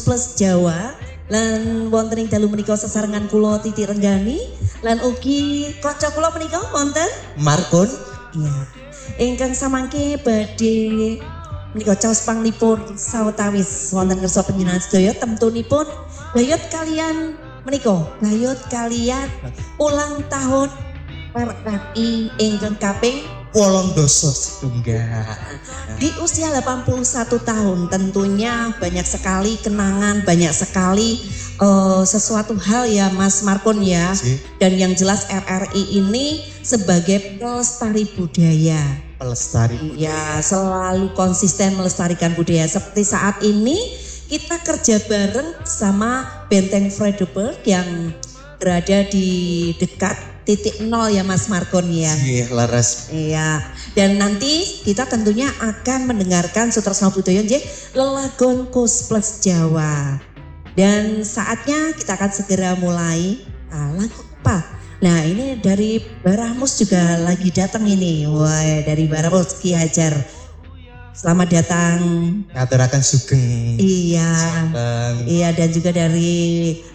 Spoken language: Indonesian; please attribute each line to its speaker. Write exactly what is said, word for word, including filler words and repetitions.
Speaker 1: Plus Jawa lan wonten ing dalu menika sesarengan kula Titi Renggani lan ugi kanca kula menika wonten
Speaker 2: Markun.
Speaker 1: Iya. Ingkang samangke badhe menika caos panglipur sawetawis wonten kersa panjenengan sedaya temtunipun gayut kalian menika gayut kalian ulang tahun R R I ingkang kaping
Speaker 2: wolong dasa setunggal.
Speaker 1: Di usia delapan puluh satu tahun tentunya banyak sekali kenangan, banyak sekali uh, sesuatu hal ya Mas Markun ya.
Speaker 2: Si.
Speaker 1: Dan yang jelas R R I ini sebagai pelestari budaya.
Speaker 2: Pelestari.
Speaker 1: Ya selalu konsisten melestarikan budaya. Seperti saat ini kita kerja bareng sama Benteng Friedeburg yang berada di dekat titik nol ya Mas Markun ya.
Speaker 2: Iya laras.
Speaker 1: Iya. Dan nanti kita tentunya akan mendengarkan Sutresno Budaya nggih Lelagon Kus Plus Jawa. Dan saatnya kita akan segera mulai ah, lagu apa? Nah ini dari Baramus juga lagi datang ini. Wah dari Baramus Ki Hajar. Selamat datang.
Speaker 2: Ngaturaken sugeng.
Speaker 1: Iya.
Speaker 2: Bang.
Speaker 1: Iya dan juga dari